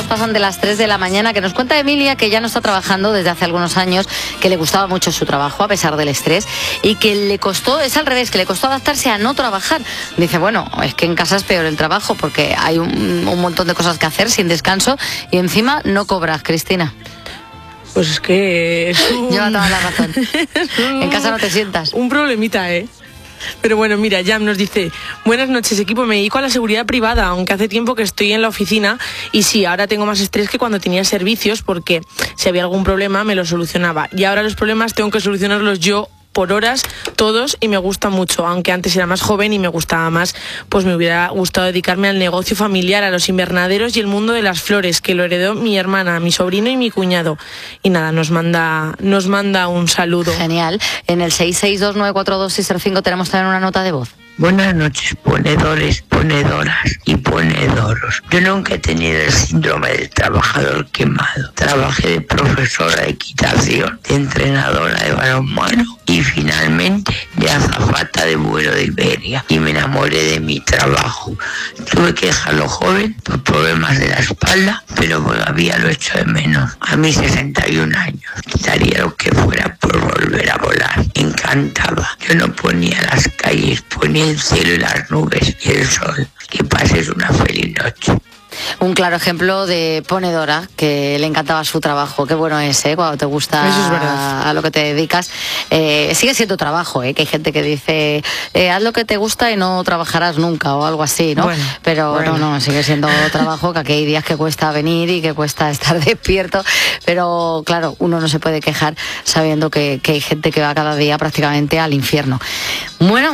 minutos pasan de las 3 de la mañana, que nos cuenta Emilia que ya no está trabajando desde hace algunos años, que le gustaba mucho su trabajo a pesar del estrés y que le costó, es al revés, que le costó adaptarse a no trabajar. Dice, bueno, es que en casa es peor el trabajo porque hay un montón de cosas que hacer sin descanso y encima no cobras, Cristina. Pues es que lleva toda la razón. En casa no te sientas. Un problemita, Pero bueno, mira, Jam nos dice: buenas noches, equipo, me dedico a la seguridad privada, aunque hace tiempo que estoy en la oficina y sí, ahora tengo más estrés que cuando tenía servicios porque si había algún problema me lo solucionaba y ahora los problemas tengo que solucionarlos yo por horas, todos, y me gusta mucho, aunque antes era más joven y me gustaba más, pues me hubiera gustado dedicarme al negocio familiar, a los invernaderos y el mundo de las flores, que lo heredó mi hermana, mi sobrino y mi cuñado. Y nada, nos manda un saludo. Genial. En el 662942605 tenemos también una nota de voz. Buenas noches, ponedores, ponedoras y ponedoros. Yo nunca he tenido el síndrome del trabajador quemado. Trabajé de profesora de equitación, de entrenadora de balonmano y finalmente de azafata de vuelo de Iberia. Y me enamoré de mi trabajo. Tuve que dejarlo joven por problemas de la espalda, pero todavía lo echo de menos. A mis 61 años, quitaría lo que fuera por volver a volar. Me encantaba. Yo no ponía las calles, ponía el cielo y las nubes y el sol. Que pases una feliz noche. Un claro ejemplo de ponedora, que le encantaba su trabajo. Qué bueno es, cuando te gusta. Eso es verdad. A lo que te dedicas. Sigue siendo trabajo, que hay gente que dice haz lo que te gusta y no trabajarás nunca o algo así, ¿no? Bueno, pero no, sigue siendo trabajo, que aquí hay días que cuesta venir y que cuesta estar despierto, pero claro, uno no se puede quejar sabiendo que hay gente que va cada día prácticamente al infierno. Bueno.